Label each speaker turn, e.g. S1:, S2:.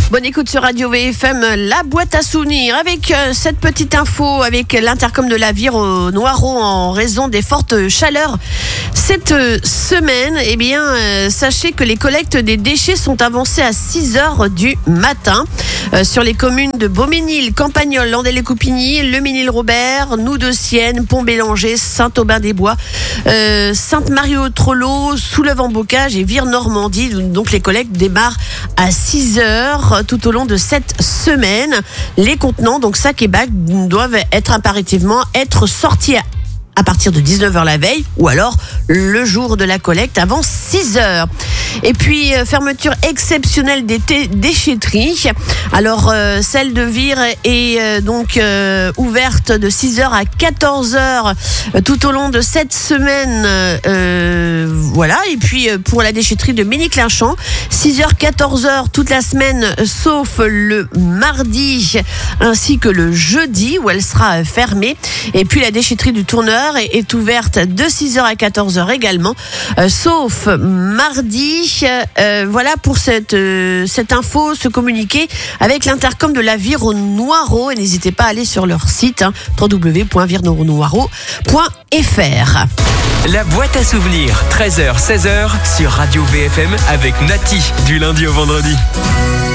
S1: Bonne écoute sur Radio VFM, la boîte à souvenirs avec cette petite info avec l'intercom de la Vire au Noireau en raison des fortes chaleurs. Cette semaine, sachez que les collectes des déchets sont avancées à 6h du matin sur les communes de Beauménil, Campagnol, Landelles-les-Coupigny, Le Ménil-Robert, Noux-de-Sienne, Pont-Bélanger, Saint-Aubin-des-Bois, Sainte-Marie-au-Trolleau, Souleuve-en-Bocage et Vire-Normandie. Donc les collectes démarrent à 6h tout au long de cette semaine. Les contenants, donc sacs et bacs, doivent impérativement être sortis à partir de 19h la veille ou alors le jour de la collecte avant 6h. Et puis fermeture exceptionnelle des déchetteries. Alors celle de Vire est ouverte de 6h à 14h tout au long de cette semaine. Et puis pour la déchetterie de Mény-Clinchamp, 6h 14h toute la semaine sauf le mardi ainsi que le jeudi où elle sera fermée. Et puis la déchetterie du Tourneur est ouverte de 6h à 14h également, sauf mardi. Voilà pour cette info, ce communiqué avec l'intercom de la Vire au Noireau. Et n'hésitez pas à aller sur leur site www.virenoireau.fr.
S2: La boîte à souvenirs, 13h-16h sur Radio VFM avec Nati, du lundi au vendredi.